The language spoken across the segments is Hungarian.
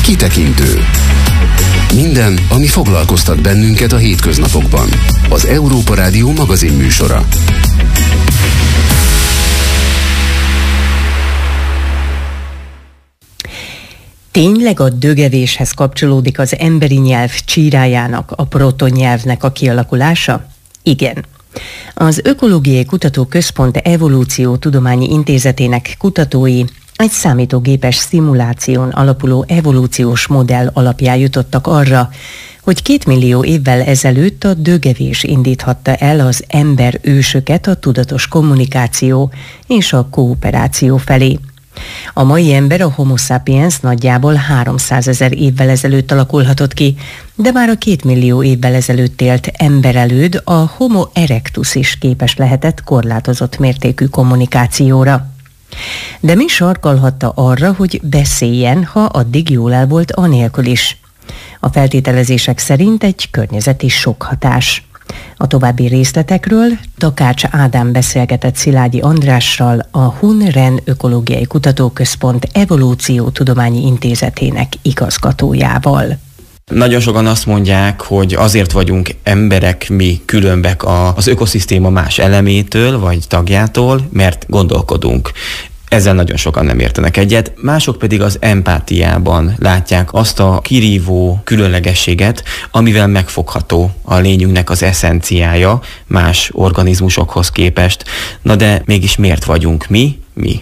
Kitekintő. Minden, ami foglalkoztat bennünket a hétköznapokban. Az Európa Rádió magazin műsora. Tényleg a dögevéshez kapcsolódik az emberi nyelv csírájának, a protonnyelvnek a kialakulása? Igen. Az Ökológiai Kutatóközpont Evolúciótudományi Intézetének kutatói egy számítógépes szimuláción alapuló evolúciós modell alapján jutottak arra, hogy 2 millió évvel ezelőtt a dögevés indíthatta el az ember ősöket a tudatos kommunikáció és a kooperáció felé. A mai ember, a Homo sapiens nagyjából 300 000 évvel ezelőtt alakulhatott ki, de már a 2 millió évvel ezelőtt élt emberelőd, a Homo erectus is képes lehetett korlátozott mértékű kommunikációra. De mi sarkalhatta arra, hogy beszéljen, ha addig jól el volt anélkül is? A feltételezések szerint egy környezeti sokhatás. A további részletekről Takács Ádám beszélgetett Szilágyi Andrással, a Hun-Ren Ökológiai Kutatóközpont Evolúciótudományi Intézetének igazgatójával. Nagyon sokan azt mondják, hogy azért vagyunk emberek mi különbek az ökoszisztéma más elemétől vagy tagjától, mert gondolkodunk. Ezzel nagyon sokan nem értenek egyet, mások pedig az empátiában látják azt a kirívó különlegességet, amivel megfogható a lényünknek az eszenciája más organizmusokhoz képest. Na de mégis miért vagyunk mi?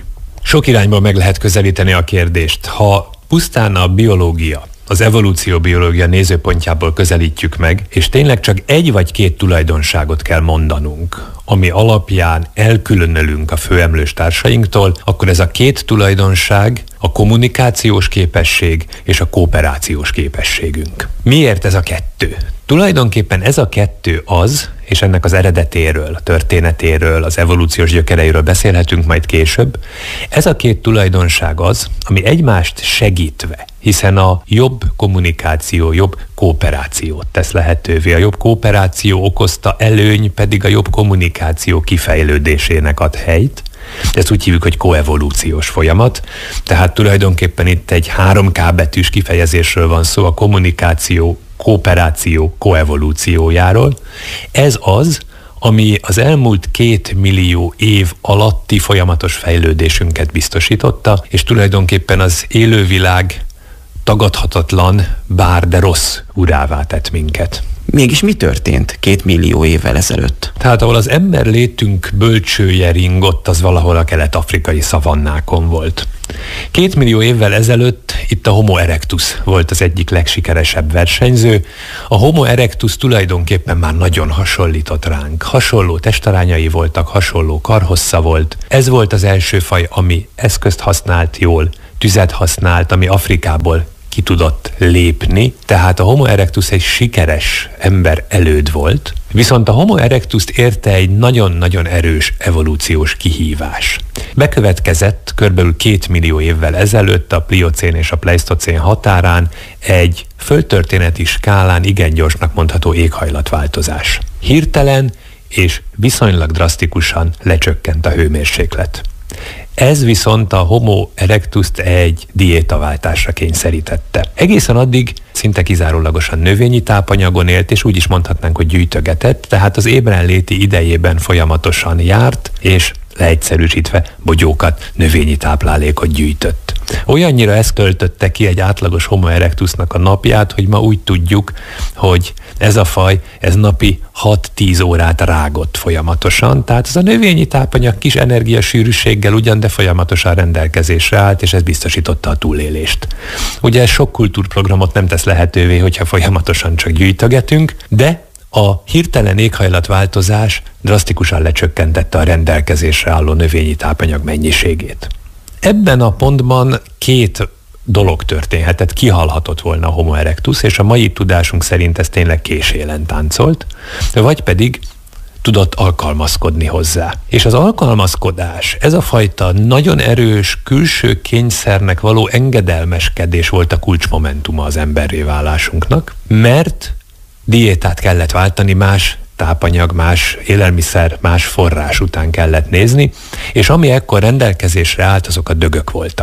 Sok irányból meg lehet közelíteni a kérdést. Ha pusztán a biológia, az evolúcióbiológia nézőpontjából közelítjük meg, és tényleg csak egy vagy két tulajdonságot kell mondanunk, ami alapján elkülönülünk a főemlős társainktól, akkor ez a két tulajdonság a kommunikációs képesség és a kooperációs képességünk. Miért ez a kettő? Tulajdonképpen ez a kettő az, és ennek az eredetéről, a történetéről, az evolúciós gyökereiről beszélhetünk majd később, ez a két tulajdonság az, ami egymást segítve, hiszen a jobb kommunikáció, jobb kooperációt tesz lehetővé. A jobb kooperáció okozta előny pedig a jobb kommunikáció kifejlődésének ad helyt. Ezt úgy hívjuk, hogy koevolúciós folyamat. Tehát tulajdonképpen itt egy 3K betűs kifejezésről van szó, a kommunikáció, kooperáció, koevolúciójáról. Ez az, ami az elmúlt 2 millió év alatti folyamatos fejlődésünket biztosította, és tulajdonképpen az élővilág tagadhatatlan, bár de rossz urává tett minket. Mégis mi történt 2 millió évvel ezelőtt? Tehát ahol az ember létünk bölcsője ringott, az valahol a kelet-afrikai szavannákon volt. 2 millió évvel ezelőtt itt a Homo erectus volt az egyik legsikeresebb versenyző. A Homo erectus tulajdonképpen már nagyon hasonlított ránk. Hasonló testarányai voltak, hasonló karhossza volt. Ez volt az első faj, ami eszközt használt jól, tüzet használt, ami Afrikából ki tudott lépni, tehát a Homo erectus egy sikeres ember előd volt, viszont a Homo erectust érte egy nagyon-nagyon erős evolúciós kihívás. Bekövetkezett körülbelül 2 millió évvel ezelőtt a pliocén és a pleisztocén határán egy földtörténeti skálán igen gyorsnak mondható éghajlatváltozás. Hirtelen és viszonylag drasztikusan lecsökkent a hőmérséklet. Ez viszont a Homo erectust egy diétaváltásra kényszerítette. Egészen addig szinte kizárólagosan növényi tápanyagon élt, és úgy is mondhatnánk, hogy gyűjtögetett, tehát az ébrenléti idejében folyamatosan járt, és leegyszerűsítve bogyókat, növényi táplálékot gyűjtött. Olyannyira ezt töltötte ki egy átlagos Homo erectusnak a napját, hogy ma úgy tudjuk, hogy ez a faj, ez napi 6-10 órát rágott folyamatosan, tehát ez a növényi tápanyag kis energiasűrűséggel ugyan, de folyamatosan rendelkezésre állt, és ez biztosította a túlélést. Ugye ez sok kultúrprogramot nem tesz lehetővé, hogyha folyamatosan csak gyűjtögetünk, de a hirtelen éghajlatváltozás drasztikusan lecsökkentette a rendelkezésre álló növényi tápanyag mennyiségét. Ebben a pontban 2 dolog történhetett, kihalhatott volna a Homo erectus, és a mai tudásunk szerint ez tényleg késélen táncolt, vagy pedig tudott alkalmazkodni hozzá. És az alkalmazkodás, ez a fajta nagyon erős külső kényszernek való engedelmeskedés volt a kulcsmomentuma az emberré válásunknak, mert diétát kellett váltani, más tápanyag, más élelmiszer, más forrás után kellett nézni, és ami ekkor rendelkezésre állt, azok a dögök voltak.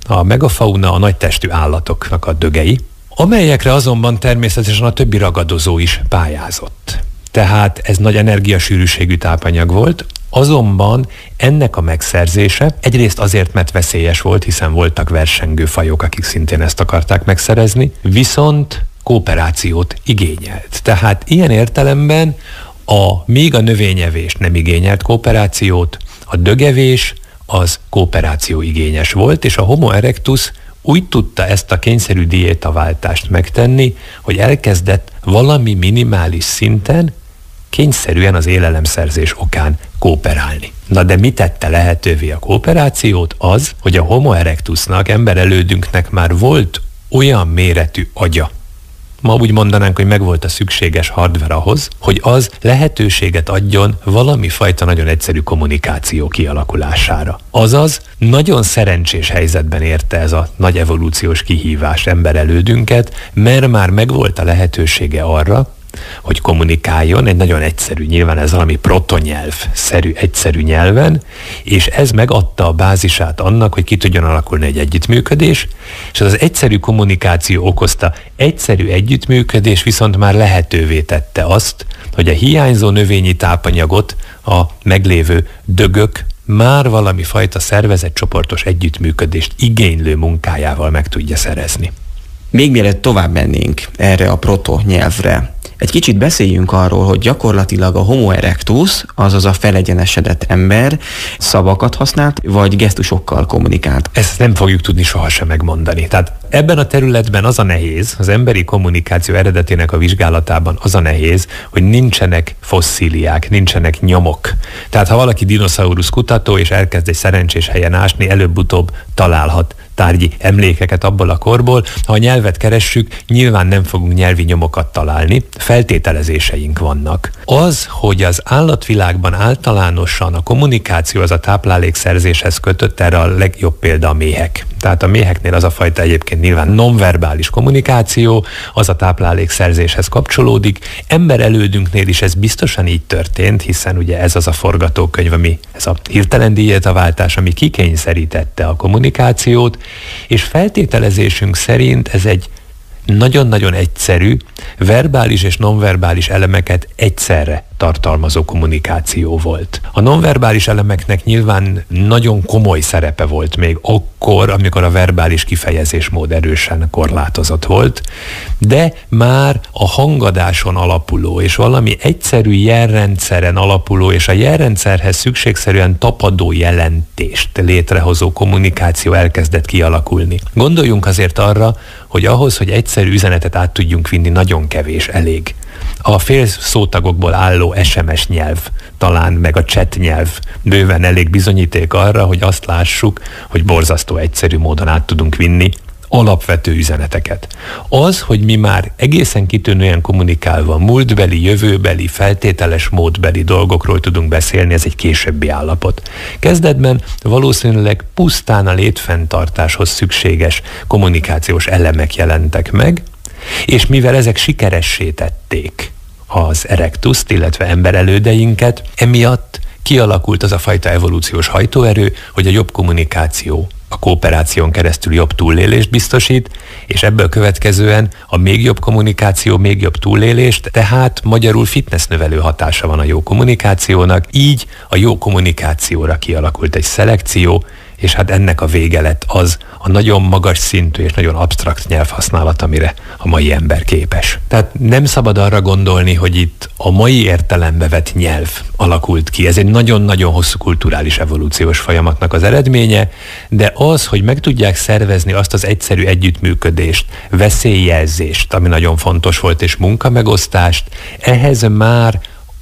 A megafauna a nagytestű állatoknak a dögei, amelyekre azonban természetesen a többi ragadozó is pályázott. Tehát ez nagy energiasűrűségű tápanyag volt, azonban ennek a megszerzése egyrészt azért, mert veszélyes volt, hiszen voltak versengő fajok, akik szintén ezt akarták megszerezni, viszont kooperációt igényelt. Tehát ilyen értelemben még a növényevés nem igényelt kooperációt, a dögevés az kooperáció igényes volt, és a Homo erectus úgy tudta ezt a kényszerű diétaváltást megtenni, hogy elkezdett valami minimális szinten kényszerűen az élelemszerzés okán kooperálni. Na de mi tette lehetővé a kooperációt? Az, hogy a Homo erectusnak, emberelődünknek már volt olyan méretű agya, ma úgy mondanánk, hogy megvolt a szükséges hardware ahhoz, hogy az lehetőséget adjon valami fajta nagyon egyszerű kommunikáció kialakulására. Azaz, nagyon szerencsés helyzetben érte ez a nagy evolúciós kihívás emberelődünket, mert már megvolt a lehetősége arra, hogy kommunikáljon egy nagyon egyszerű, nyilván ez valami protonyelv-szerű egyszerű nyelven, és ez megadta a bázisát annak, hogy ki tudjon alakulni egy együttműködés, és az egyszerű kommunikáció okozta egyszerű együttműködés viszont már lehetővé tette azt, hogy a hiányzó növényi tápanyagot a meglévő dögök már valami fajta szervezetcsoportos együttműködést igénylő munkájával meg tudja szerezni. Még mielőtt tovább mennénk erre a protonyelvre, egy kicsit beszéljünk arról, hogy gyakorlatilag a Homo erectus, azaz a felegyenesedett ember szavakat használt, vagy gesztusokkal kommunikált. Ezt nem fogjuk tudni sohasem megmondani. Tehát ebben a területben az a nehéz, az emberi kommunikáció eredetének a vizsgálatában az a nehéz, hogy nincsenek fosszíliák, nincsenek nyomok. Tehát ha valaki dinoszaurusz kutató és elkezd egy szerencsés helyen ásni, előbb-utóbb találhat tárgyi emlékeket abból a korból. Ha a nyelvet keressük, nyilván nem fogunk nyelvi nyomokat találni, feltételezéseink vannak. Az, hogy az állatvilágban általánosan a kommunikáció az a táplálékszerzéshez kötött, erre a legjobb példa a méhek. Tehát a méheknél az a fajta egyébként nyilván nonverbális kommunikáció, az a táplálékszerzéshez kapcsolódik. Emberelődünknél is ez biztosan így történt, hiszen ugye ez az a forgatókönyv, ez a hirtelen diétaváltás, ami kikényszerítette a kommunikációt, és feltételezésünk szerint ez egy nagyon-nagyon egyszerű, verbális és nonverbális elemeket egyszerre tartalmazó kommunikáció volt. A nonverbális elemeknek nyilván nagyon komoly szerepe volt még akkor, amikor a verbális kifejezésmód erősen korlátozott volt, de már a hangadáson alapuló és valami egyszerű jelrendszeren alapuló és a jelrendszerhez szükségszerűen tapadó jelentést létrehozó kommunikáció elkezdett kialakulni. Gondoljunk azért arra, hogy ahhoz, hogy egyszerű üzenetet át tudjunk vinni, nagyon kevés elég. A fél szótagokból álló SMS nyelv, talán meg a chat nyelv bőven elég bizonyíték arra, hogy azt lássuk, hogy borzasztó egyszerű módon át tudunk vinni alapvető üzeneteket. Az, hogy mi már egészen kitűnően kommunikálva múltbeli, jövőbeli, feltételes módbeli dolgokról tudunk beszélni, ez egy későbbi állapot. Kezdetben valószínűleg pusztán a létfenntartáshoz szükséges kommunikációs elemek jelentek meg, és mivel ezek sikeressé tették az erectust, illetve emberelődeinket, emiatt kialakult az a fajta evolúciós hajtóerő, hogy a jobb kommunikáció a kooperáción keresztül jobb túlélést biztosít, és ebből következően a még jobb kommunikáció még jobb túlélést, tehát magyarul fitnessnövelő hatása van a jó kommunikációnak, így a jó kommunikációra kialakult egy szelekció, és hát ennek a vége lett az a nagyon magas szintű és nagyon absztrakt nyelvhasználat, amire a mai ember képes. Tehát nem szabad arra gondolni, hogy itt a mai értelembe vett nyelv alakult ki. Ez egy nagyon-nagyon hosszú kulturális evolúciós folyamatnak az eredménye, de az, hogy meg tudják szervezni azt az egyszerű együttműködést, veszélyjelzést, ami nagyon fontos volt, és munkamegosztást, ehhez már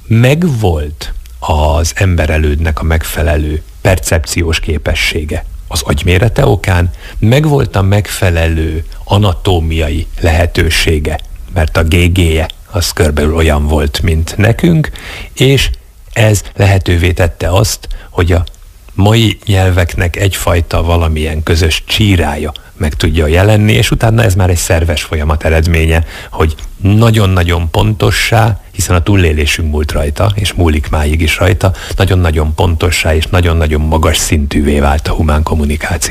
megvolt az emberelődnek a megfelelő percepciós képessége. Az agymérete okán megvolt a megfelelő anatómiai lehetősége, mert a GG-je az körülbelül olyan volt, mint nekünk, és ez lehetővé tette azt, hogy a mai nyelveknek egyfajta valamilyen közös csírája meg tudja jelenni, és utána ez már egy szerves folyamat eredménye, hogy nagyon-nagyon pontossá, hiszen a túlélésünk múlt rajta, és múlik máig is rajta, nagyon-nagyon pontossá és nagyon-nagyon magas szintűvé vált a humán kommunikáció.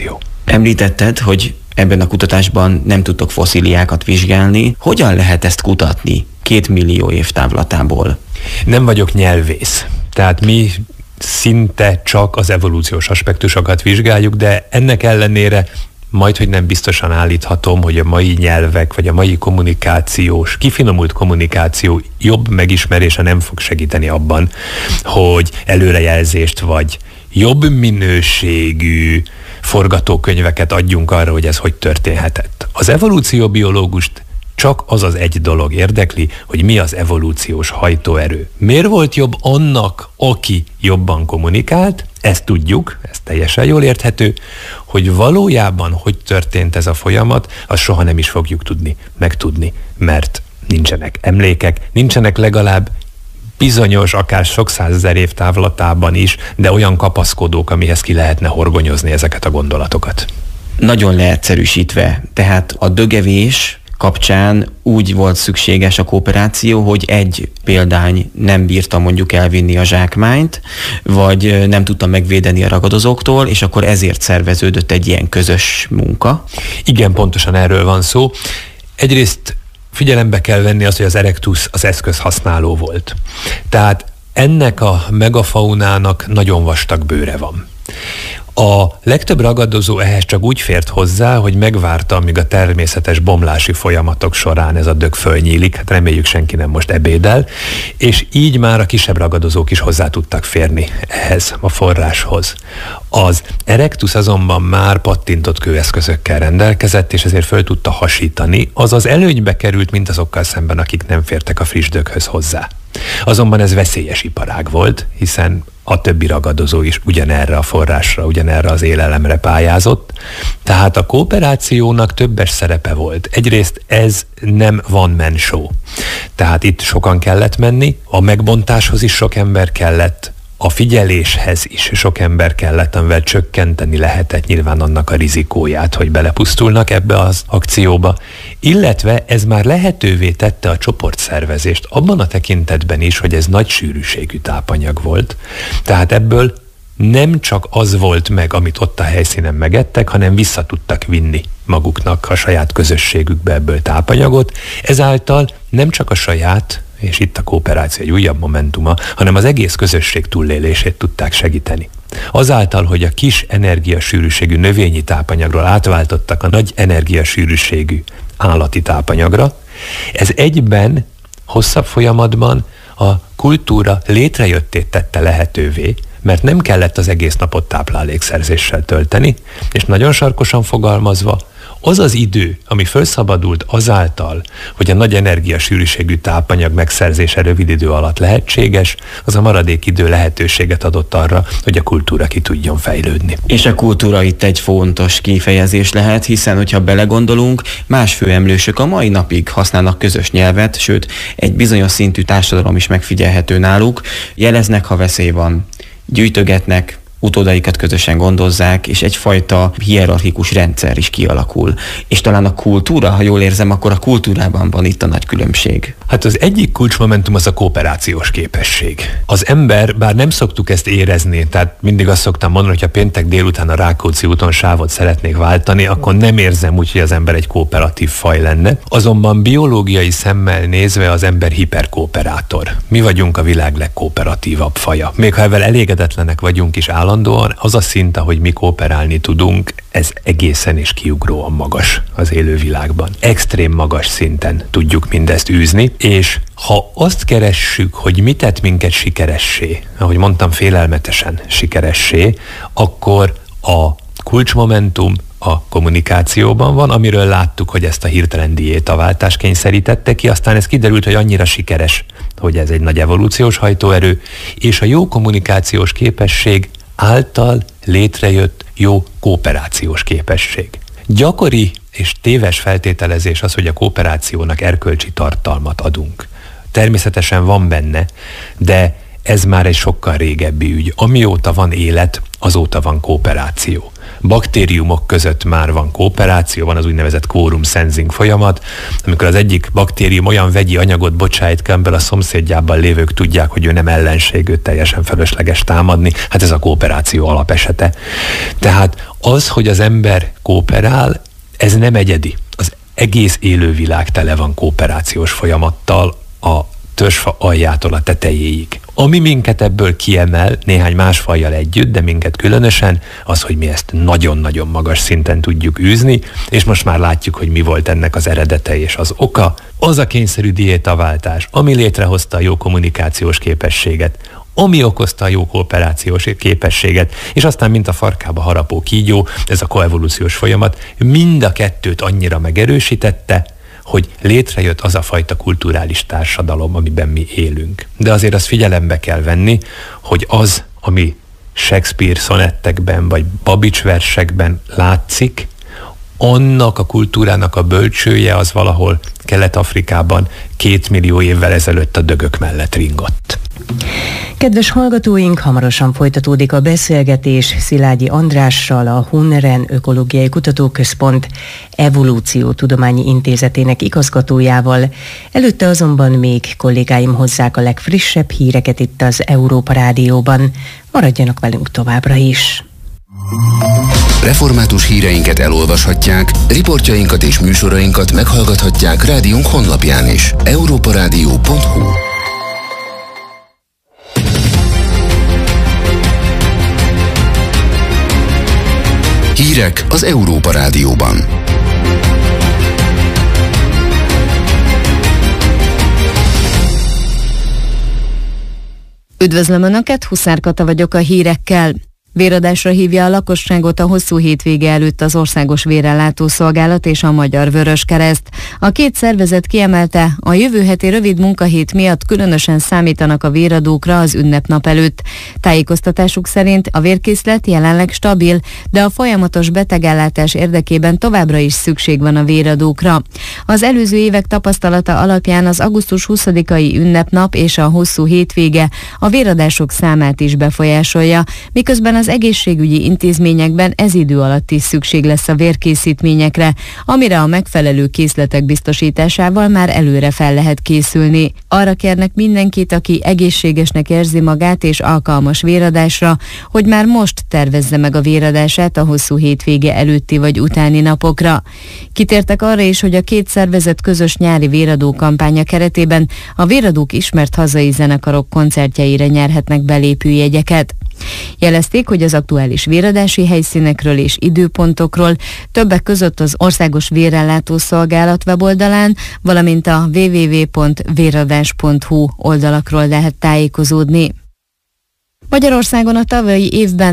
Említetted, hogy ebben a kutatásban nem tudtok fosszíliákat vizsgálni. Hogyan lehet ezt kutatni 2 millió év távlatából? Nem vagyok nyelvész, tehát mi szinte csak az evolúciós aspektusokat vizsgáljuk, de ennek ellenére majdhogy nem biztosan állíthatom, hogy a mai nyelvek, vagy a mai kommunikációs, kifinomult kommunikáció jobb megismerése nem fog segíteni abban, hogy előrejelzést vagy jobb minőségű forgatókönyveket adjunk arra, hogy ez hogy történhetett. Az evolúcióbiológust csak az az egy dolog érdekli, hogy mi az evolúciós hajtóerő. Miért volt jobb annak, aki jobban kommunikált? Ezt tudjuk, ez teljesen jól érthető, hogy valójában hogy történt ez a folyamat, azt soha nem is fogjuk tudni, megtudni, mert nincsenek emlékek, nincsenek legalább bizonyos, akár sok százezer év távlatában is, de olyan kapaszkodók, amihez ki lehetne horgonyozni ezeket a gondolatokat. Nagyon leegyszerűsítve, tehát a dögevés kapcsán úgy volt szükséges a kooperáció, hogy egy példány nem bírta mondjuk elvinni a zsákmányt, vagy nem tudta megvédeni a ragadozóktól, és akkor ezért szerveződött egy ilyen közös munka. Igen, pontosan erről van szó. Egyrészt figyelembe kell venni azt, hogy az erectus az eszközhasználó volt. Tehát ennek a megafaunának nagyon vastag bőre van. A legtöbb ragadozó ehhez csak úgy fért hozzá, hogy megvárta, amíg a természetes bomlási folyamatok során ez a dög fölnyílik, hát reméljük senki nem most ebédel, és így már a kisebb ragadozók is hozzá tudtak férni ehhez a forráshoz. Az erectus azonban már pattintott kőeszközökkel rendelkezett, és ezért föl tudta hasítani, azaz előnybe került mindazokkal szemben, akik nem fértek a friss döghöz hozzá. Azonban ez veszélyes iparág volt, hiszen a többi ragadozó is ugyanerre a forrásra, ugyanerre az élelemre pályázott. Tehát a kooperációnak többes szerepe volt. Egyrészt ez nem one-man show. Tehát itt sokan kellett menni, a megbontáshoz is sok ember kellett, a figyeléshez is sok ember kellett, amivel csökkenteni lehetett nyilván annak a rizikóját, hogy belepusztulnak ebbe az akcióba. Illetve ez már lehetővé tette a csoportszervezést abban a tekintetben is, hogy ez nagy sűrűségű tápanyag volt. Tehát ebből nem csak az volt meg, amit ott a helyszínen megettek, hanem vissza tudtak vinni maguknak a saját közösségükbe ebből tápanyagot. Ezáltal nem csak a saját, és itt a kooperáció egy újabb momentuma, hanem az egész közösség túlélését tudták segíteni. Azáltal, hogy a kis energiasűrűségű növényi tápanyagról átváltottak a nagy energiasűrűségű állati tápanyagra, ez egyben hosszabb folyamatban a kultúra létrejöttét tette lehetővé, mert nem kellett az egész napot táplálékszerzéssel tölteni, és nagyon sarkosan fogalmazva, az az idő, ami felszabadult azáltal, hogy a nagy energiasűrűségű tápanyag megszerzése rövid idő alatt lehetséges, az a maradék idő lehetőséget adott arra, hogy a kultúra ki tudjon fejlődni. És a kultúra itt egy fontos kifejezés lehet, hiszen hogyha belegondolunk, más főemlősök a mai napig használnak közös nyelvet, sőt, egy bizonyos szintű társadalom is megfigyelhető náluk, jeleznek, ha veszély van, gyűjtögetnek, utódaikat közösen gondozzák, és egyfajta hierarchikus rendszer is kialakul. És talán a kultúra, ha jól érzem, akkor a kultúrában van itt a nagy különbség. Hát az egyik kulcsmomentum az a kooperációs képesség. Az ember, bár nem szoktuk ezt érezni, tehát mindig azt szoktam mondani, hogy ha péntek délután a Rákóczi úton sávot szeretnék váltani, akkor nem érzem úgy, hogy az ember egy kooperatív faj lenne. Azonban biológiai szemmel nézve az ember hiperkooperátor. Mi vagyunk a világ legkooperatívabb faja. Még ha ezzel elégedetlenek vagyunk is állandóan, az a szint, ahogy mi kooperálni tudunk, ez egészen és kiugróan magas az élővilágban. Extrém magas szinten tudjuk mindezt űzni, és ha azt keressük, hogy mit tett minket sikeressé, ahogy mondtam, félelmetesen sikeressé, akkor a kulcsmomentum a kommunikációban van, amiről láttuk, hogy ezt a hirtelen diétaváltást kényszerítette ki, aztán ez kiderült, hogy annyira sikeres, hogy ez egy nagy evolúciós hajtóerő, és a jó kommunikációs képesség által létrejött jó kooperációs képesség. Gyakori és téves feltételezés az, hogy a kooperációnak erkölcsi tartalmat adunk. Természetesen van benne, de ez már egy sokkal régebbi ügy. Amióta van élet, azóta van kooperáció. baktériumok között már van kooperáció, van az úgynevezett quorum sensing folyamat, amikor az egyik baktérium olyan vegyi anyagot bocsájt ki, amiből a szomszédjában lévők tudják, hogy ő nem ellenség, ő teljesen fölösleges támadni. Hát ez a kooperáció alapesete. Tehát az, hogy az ember kooperál, ez nem egyedi. Az egész élővilág tele van kooperációs folyamattal, a törzsfa aljától a tetejéig. Ami minket ebből kiemel, néhány más fajjal együtt, de minket különösen, az, hogy mi ezt nagyon-nagyon magas szinten tudjuk űzni, és most már látjuk, hogy mi volt ennek az eredete és az oka. Az a kényszerű diétaváltás, ami létrehozta a jó kommunikációs képességet, ami okozta a jó kooperációs képességet, és aztán mint a farkába harapó kígyó, ez a koevolúciós folyamat mind a kettőt annyira megerősítette, hogy létrejött az a fajta kulturális társadalom, amiben mi élünk. De azért azt figyelembe kell venni, hogy az, ami Shakespeare szonettekben vagy Babics versekben látszik, annak a kultúrának a bölcsője az valahol Kelet-Afrikában 2 millió évvel ezelőtt a dögök mellett ringott. Kedves hallgatóink, hamarosan folytatódik a beszélgetés Szilágyi Andrással, a Hunneren Ökológiai Kutatóközpont Evolúciótudományi Intézetének igazgatójával. Előtte azonban még kollégáim hozzák a legfrissebb híreket itt az Európa Rádióban. Maradjanak velünk továbbra is! Református híreinket elolvashatják, riportjainkat és műsorainkat meghallgathatják rádiónk honlapján is. europaradio.hu. Hírek az Európa Rádióban. Üdvözlöm Önöket, Huszár Kata vagyok a hírekkel. Véradásra hívja a lakosságot a hosszú hétvége előtt az Országos Vérellátó Szolgálat és a Magyar Vöröskereszt. A két szervezet kiemelte, a jövő heti rövid munkahét miatt különösen számítanak a véradókra az ünnepnap előtt. Tájékoztatásuk szerint a vérkészlet jelenleg stabil, de a folyamatos betegellátás érdekében továbbra is szükség van a véradókra. Az előző évek tapasztalata alapján az augusztus 20-ai ünnepnap és a hosszú hétvége a véradások számát is befolyásolja, miközben az egészségügyi intézményekben ez idő alatt is szükség lesz a vérkészítményekre, amire a megfelelő készletek biztosításával már előre fel lehet készülni. Arra kérnek mindenkit, aki egészségesnek érzi magát és alkalmas véradásra, hogy már most tervezze meg a véradását a hosszú hétvége előtti vagy utáni napokra. Kitértek arra is, hogy a két szervezet közös nyári véradó kampánya keretében a véradók ismert hazai zenekarok koncertjeire nyerhetnek belépőjegyeket. Jelezték, hogy az aktuális véradási helyszínekről és időpontokról többek között az Országos Vérellátó Szolgálat weboldalán, valamint a www.véradás.hu oldalakról lehet tájékozódni. Magyarországon a tavalyi évben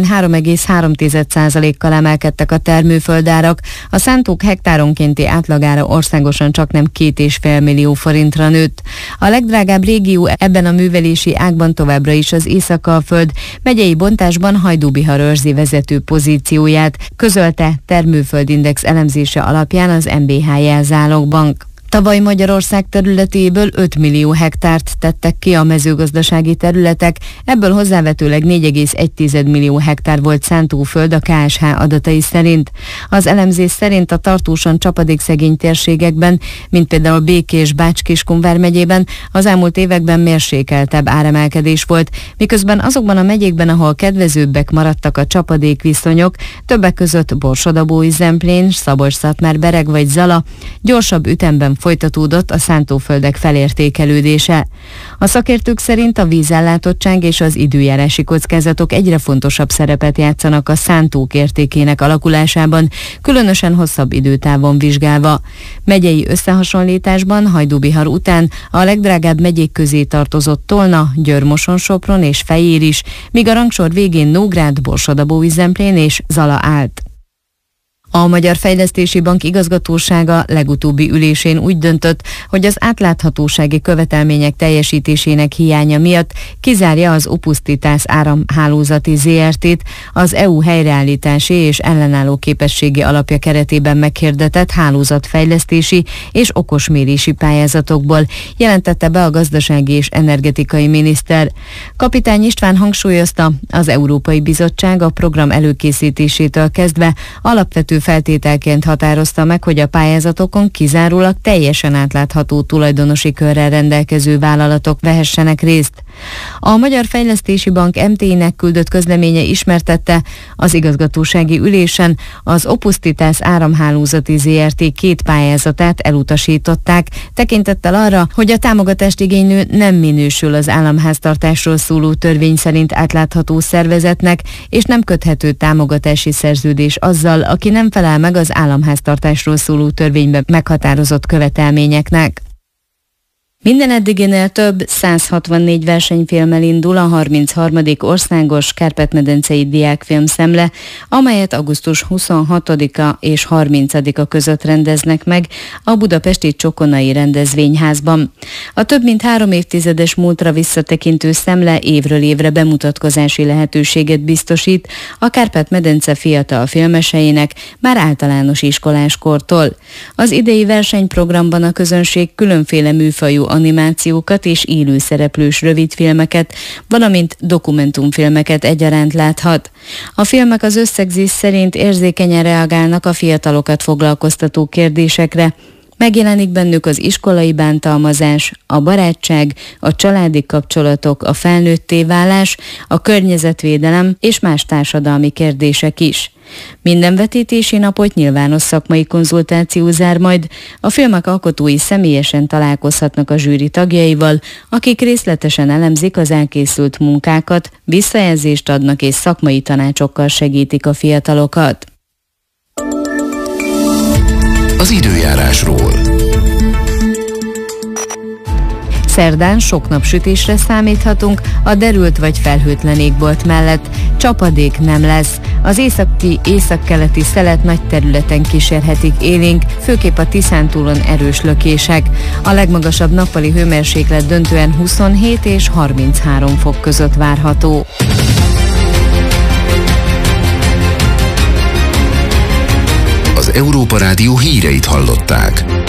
3,3%-kal emelkedtek a termőföldárak, a szántók hektáronkénti átlagára országosan csaknem 2,5 millió forintra nőtt. A legdrágább régió ebben a művelési ágban továbbra is az Észak-Alföld, megyei bontásban Hajdú-Bihar őrzi vezető pozícióját, közölte termőföldindex elemzése alapján az MBH Jelzálogbank. Tavaly Magyarország területéből 5 millió hektárt tettek ki a mezőgazdasági területek, ebből hozzávetőleg 4,1 millió hektár volt szántóföld a KSH adatai szerint. Az elemzés szerint a tartósan csapadékszegény térségekben, mint például Békés, Bács-Kiskun vármegyében az elmúlt években mérsékeltebb áremelkedés volt, miközben azokban a megyékben, ahol kedvezőbbek maradtak a csapadékviszonyok, többek között Borsodabói, Zemplén, Szabolcs-Szatmár-Bereg vagy Zala, gyorsabb ütemben folytatódott a szántóföldek felértékelődése. A szakértők szerint a vízellátottság és az időjárási kockázatok egyre fontosabb szerepet játszanak a szántók értékének alakulásában, különösen hosszabb időtávon vizsgálva. Megyei összehasonlításban Hajdú-Bihar után a legdrágább megyék közé tartozott Tolna, Győr-Moson-Sopron és Fejér is, míg a rangsor végén Nógrád, Borsodabói, Zemplén és Zala állt. A Magyar Fejlesztési Bank igazgatósága legutóbbi ülésén úgy döntött, hogy az átláthatósági követelmények teljesítésének hiánya miatt kizárja az Opusztitás áramhálózati ZRT-t az EU helyreállítási és ellenálló képességi alapja keretében meghirdetett hálózatfejlesztési és okosmérési pályázatokból, jelentette be a gazdasági és energetikai miniszter. Kapitány István hangsúlyozta, az Európai Bizottság a program előkészítésétől kezdve alapvető feltételként határozta meg, hogy a pályázatokon kizárólag teljesen átlátható tulajdonosi körrel rendelkező vállalatok vehessenek részt. A Magyar Fejlesztési Bank MT-nek küldött közleménye ismertette, az igazgatósági ülésen az Opusztitás áramhálózati ZRT 2 pályázatát elutasították, tekintettel arra, hogy a támogatást igénylő nem minősül az államháztartásról szóló törvény szerint átlátható szervezetnek, és nem köthető támogatási szerződés azzal, aki nem felel meg az államháztartásról szóló törvényben meghatározott követelményeknek. Minden eddiginél több 164 versenyfilmmel indul a 33. országos Kárpát-medencei diákfilmszemle, amelyet augusztus 26-a és 30-a között rendeznek meg a budapesti Csokonai rendezvényházban. A több mint 3 évtizedes múltra visszatekintő szemle évről évre bemutatkozási lehetőséget biztosít a Kárpát-medence fiatal filmeseinek már általános iskoláskortól. Az idei versenyprogramban a közönség különféle műfajú animációkat és élő szereplős rövidfilmeket, valamint dokumentumfilmeket egyaránt láthat. A filmek az összegzés szerint érzékenyen reagálnak a fiatalokat foglalkoztató kérdésekre. Megjelenik bennük az iskolai bántalmazás, a barátság, a családi kapcsolatok, a felnőtté válás, a környezetvédelem és más társadalmi kérdések is. Minden vetítési napot nyilvános szakmai konzultáció zár majd, a filmek alkotói személyesen találkozhatnak a zsűri tagjaival, akik részletesen elemzik az elkészült munkákat, visszajelzést adnak és szakmai tanácsokkal segítik a fiatalokat. Az időjárásról. Szerdán sok napsütésre számíthatunk, a derült vagy felhőtlen égbolt mellett csapadék nem lesz. Az északi, északkeleti szelet nagy területen kísérhetik élénk, főképp a Tiszántúlon erős lökések. A legmagasabb nappali hőmérséklet döntően 27 és 33 fok között várható. Az Európa Rádió híreit hallották.